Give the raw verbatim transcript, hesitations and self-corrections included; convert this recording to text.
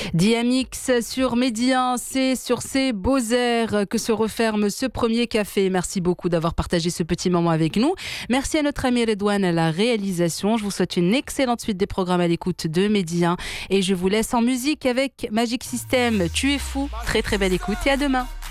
Diamix sur Médien, c'est sur ces beaux airs que se referme ce premier café. Merci beaucoup d'avoir partagé ce petit moment avec nous. Merci à notre ami Redouane à la réalisation. Je vous souhaite une excellente suite des programmes à l'écoute de Médien et je vous laisse en musique avec Magic System. Tu es fou. Très très belle écoute et à demain.